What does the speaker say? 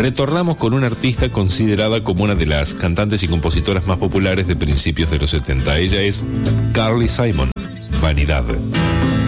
retornamos con una artista considerada como una de las cantantes y compositoras más populares de principios de los 70. Ella es Carly Simon, Vanidad.